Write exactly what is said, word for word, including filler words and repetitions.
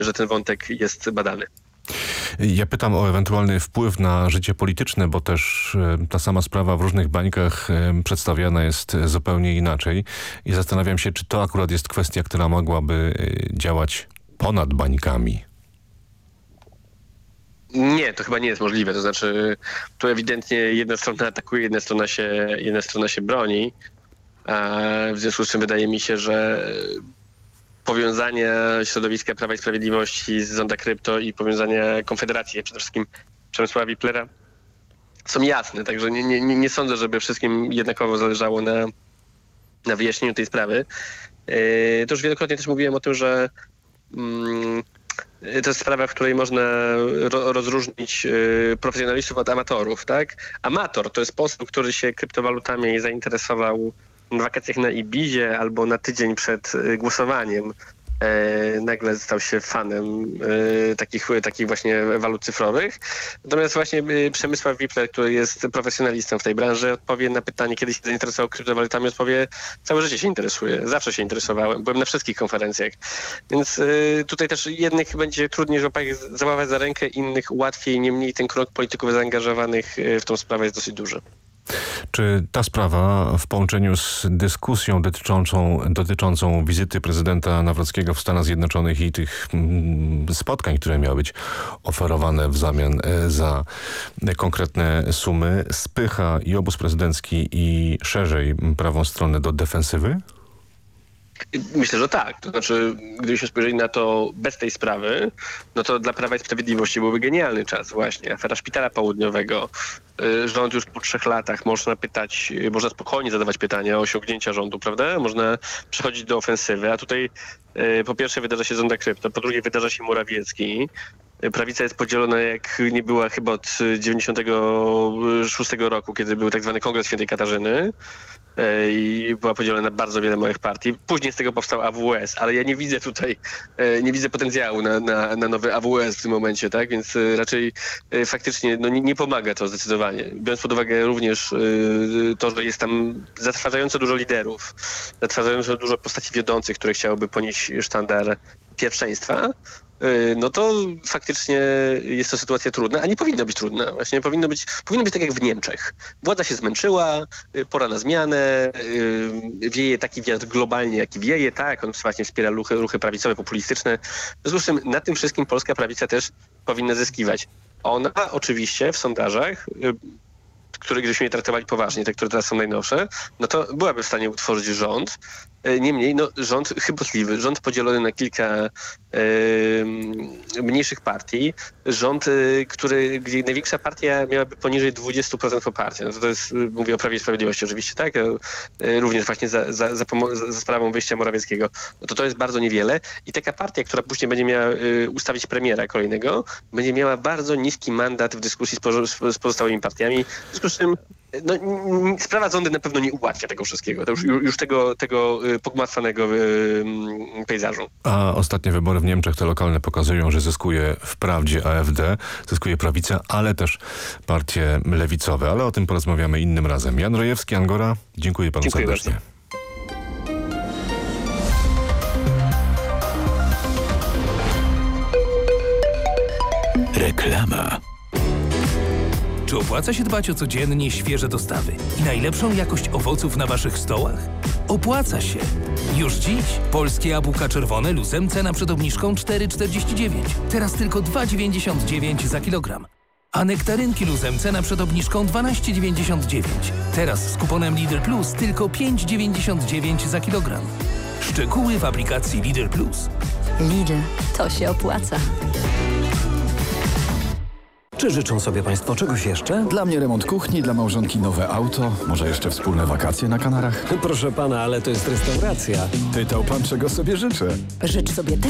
że ten wątek jest badany. Ja pytam o ewentualny wpływ na życie polityczne, bo też ta sama sprawa w różnych bańkach przedstawiana jest zupełnie inaczej. I zastanawiam się, czy to akurat jest kwestia, która mogłaby działać ponad bańkami. Nie, to chyba nie jest możliwe. To znaczy, tu ewidentnie jedna strona atakuje, jedna strona się, jedna strona się broni. A w związku z czym wydaje mi się, że powiązania środowiska Prawa i Sprawiedliwości z Zonda Krypto i powiązania Konfederacji, przede wszystkim Przemysława Wiplera, są jasne. Także nie, nie, nie sądzę, żeby wszystkim jednakowo zależało na, na wyjaśnieniu tej sprawy. Yy, to już wielokrotnie też mówiłem o tym, że mm, to jest sprawa, w której można ro, rozróżnić yy, profesjonalistów od amatorów, tak? Amator to jest poseł, który się kryptowalutami zainteresował na wakacjach na Ibizie albo na tydzień przed głosowaniem. E, nagle stał się fanem e, takich, takich właśnie walut cyfrowych. Natomiast właśnie e, Przemysław Wipler, który jest profesjonalistą w tej branży, odpowie na pytanie, kiedy się zainteresował kryptowalutami, odpowie, całe życie się interesuje, zawsze się interesowałem, byłem na wszystkich konferencjach. Więc e, tutaj też jednych będzie trudniej złapać, załapać za rękę, innych łatwiej, niemniej ten krok polityków zaangażowanych w tą sprawę jest dosyć duży. Czy ta sprawa w połączeniu z dyskusją dotyczącą, dotyczącą wizyty prezydenta Nawrockiego w Stanach Zjednoczonych i tych mm, spotkań, które miały być oferowane w zamian za konkretne sumy, spycha i obóz prezydencki i szerzej prawą stronę do defensywy? Myślę, że tak. To znaczy, gdybyśmy spojrzeli na to bez tej sprawy, no to dla Prawa i Sprawiedliwości byłby genialny czas właśnie. Afera Szpitala Południowego. Rząd już po trzech latach można pytać, można spokojnie zadawać pytania o osiągnięcia rządu, prawda? Można przechodzić do ofensywy, a tutaj po pierwsze wydarza się Zonda Krypto, po drugie wydarza się Morawiecki. Prawica jest podzielona jak nie była chyba od dziewięćdziesiątego szóstego roku, kiedy był tak zwany Kongres Świętej Katarzyny i była podzielona na bardzo wiele małych partii. Później z tego powstał A W S, ale ja nie widzę tutaj, nie widzę potencjału na, na, na nowy A W S w tym momencie, tak? Więc raczej faktycznie no, nie, nie pomaga to zdecydowanie. Biorąc pod uwagę również to, że jest tam zatrważająco dużo liderów, zatrważająco dużo postaci wiodących, które chciałyby ponieść sztandar pierwszeństwa, no to faktycznie jest to sytuacja trudna, a nie powinna być trudna. Właśnie powinno być, powinno być tak jak w Niemczech. Władza się zmęczyła, pora na zmianę, wieje taki wiatr globalnie, jaki wieje, tak, on właśnie wspiera ruchy, ruchy prawicowe, populistyczne. W związku z czym na tym wszystkim polska prawica też powinna zyskiwać. Ona oczywiście w sondażach, które gdybyśmy je traktowali poważnie, te, które teraz są najnowsze, no to byłaby w stanie utworzyć rząd. Niemniej, no, rząd chybotliwy, rząd podzielony na kilka e, mniejszych partii, rząd, e, który, gdzie największa partia miałaby poniżej dwadzieścia procent poparcia. No to, to jest, mówię o Prawie i Sprawiedliwości oczywiście, tak? E, również właśnie za, za, za, za sprawą wyjścia Morawieckiego. No to to jest bardzo niewiele i taka partia, która później będzie miała e, ustawić premiera kolejnego, będzie miała bardzo niski mandat w dyskusji z, po, z pozostałymi partiami. W związku z czym no, sprawa Zondy na pewno nie ułatwia tego wszystkiego, to już, już tego, tego pogmatwanego pejzażu. A ostatnie wybory w Niemczech, te lokalne, pokazują, że zyskuje wprawdzie A F D, zyskuje prawica, ale też partie lewicowe. Ale o tym porozmawiamy innym razem. Jan Rojewski, Angora, dziękuję panu dziękuję serdecznie. Bardzo. Reklama. Czy opłaca się dbać o codziennie świeże dostawy i najlepszą jakość owoców na waszych stołach? Opłaca się! Już dziś polskie jabłka czerwone luzem cena przed obniżką cztery czterdzieści dziewięć. Teraz tylko dwa dziewięćdziesiąt dziewięć za kilogram. A nektarynki luzem cena przed obniżką dwanaście dziewięćdziesiąt dziewięć. Teraz z kuponem Lidl Plus tylko pięć dziewięćdziesiąt dziewięć za kilogram. Szczegóły w aplikacji Lidl Plus. Lidl, to się opłaca. Czy życzą sobie państwo czegoś jeszcze? Dla mnie remont kuchni, dla małżonki nowe auto, może jeszcze wspólne wakacje na Kanarach? Proszę pana, ale to jest restauracja. Pytał pan, czego sobie życzę. Życz sobie